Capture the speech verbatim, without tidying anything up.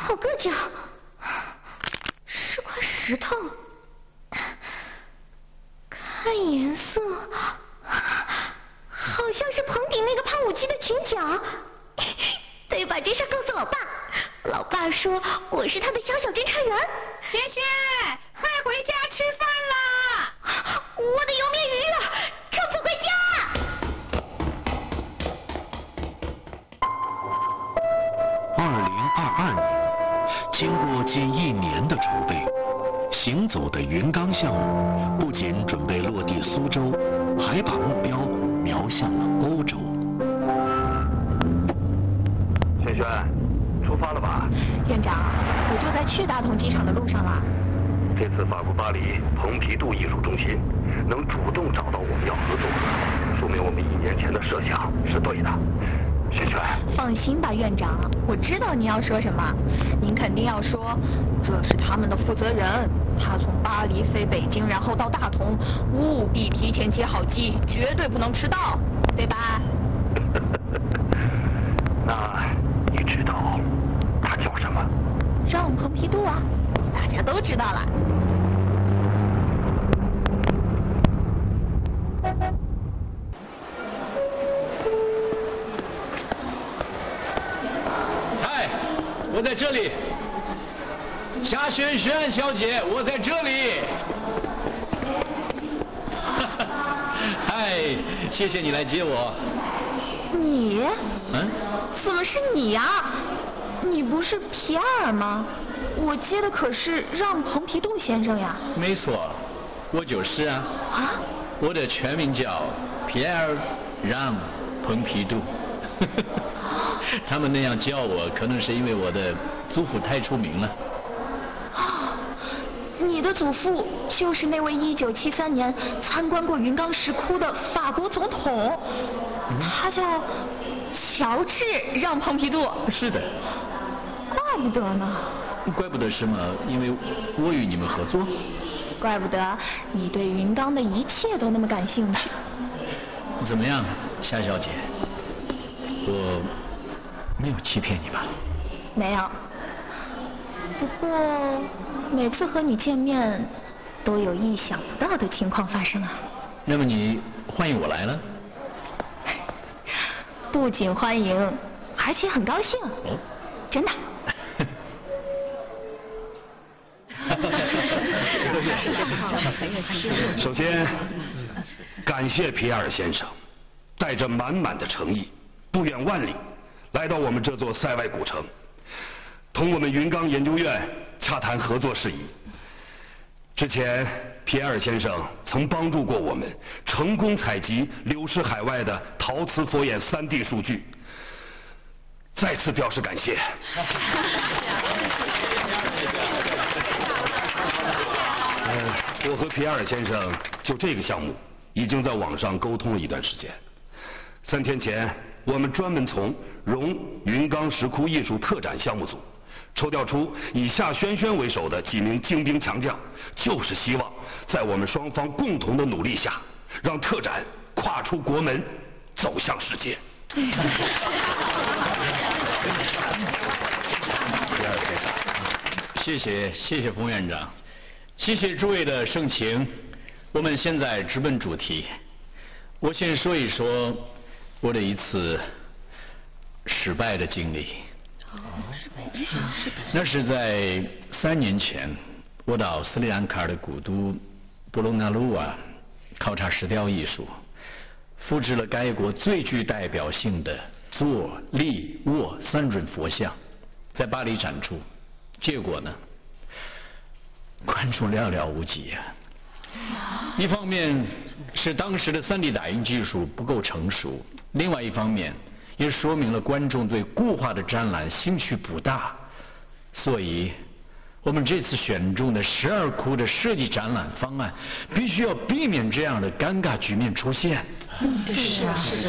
好硌脚，是块石头。看颜色，好像是棚顶那个胖舞鸡的裙角。得把这事告诉老爸，老爸说我是他的小小侦查员。 萱萱，快回家吃饭啦！ 我的油面鱼啊，丈夫回家！ 二零二二年，经过近一年的筹备，行走的云冈项目不仅准备落地苏州，还把目标瞄向了欧洲。 萱萱，出发了吧？ 院长，我就在去大同机场的路上了。 这次法国巴黎蓬皮杜艺术中心能主动找到我们要合作，说明我们一年前的设想是对的。萱萱， 放心吧，院长，我知道您要说什么。您肯定要说，这是他们的负责人，他从巴黎飞北京，然后到大同，务必提前接好机，绝对不能迟到，对吧？ 那你知道他叫什么？ 让蓬皮杜啊，大家都知道了。 嗨，我在这里。夏萱萱小姐，我在这里。嗨，谢谢你来接我。 你？ 嗯？ 怎么是你呀、啊？你不是皮埃尔吗？我接的可是让蓬皮杜先生呀。 没错，我就是啊。 啊？ 我的全名叫皮埃尔·让·蓬皮杜。他们那样叫我，可能是因为我的祖父太出名了。 啊，你的祖父就是那位一九七三年参观过云冈石窟的法国总统，嗯、他叫乔治·让·蓬皮杜。 是的。 怪不得呢。 怪不得是吗？因为我与你们合作。 怪不得你对云冈的一切都那么感兴趣。 怎么样，夏小姐？我没有欺骗你吧？ 没有。不过每次和你见面，都有意想不到的情况发生啊。 那么你欢迎我来了？ 不仅欢迎，而且很高兴。 哦， 真的。 首先，感谢皮埃尔先生带着满满的诚意，不远万里来到我们这座塞外古城，同我们云冈研究院洽谈合作事宜。之前，皮埃尔先生曾帮助过我们成功采集流失海外的陶瓷佛眼 三 D 数据，再次表示感谢。呃，我和皮埃尔先生就这个项目已经在网上沟通了一段时间。三天前，我们专门从荣云冈石窟艺术特展项目组抽调出以夏萱萱为首的几名精兵强将，就是希望在我们双方共同的努力下，让特展跨出国门，走向世界。皮埃尔先生， 谢谢谢谢冯院长。谢谢诸位的盛情，我们现在直奔主题。我先说一说我的一次失败的经历。哦，失败的经历。那是在三年前，我到斯里兰卡的古都布隆纳鲁瓦考察石雕艺术，复制了该国最具代表性的坐、立、卧三尊佛像，在巴黎展出。结果呢？观众寥寥无几啊！一方面是当时的 三 D 打印技术不够成熟，另外一方面也说明了观众对固化的展览兴趣不大。所以，我们这次选中的十二窟的设计展览方案，必须要避免这样的尴尬局面出现。 嗯，是啊，是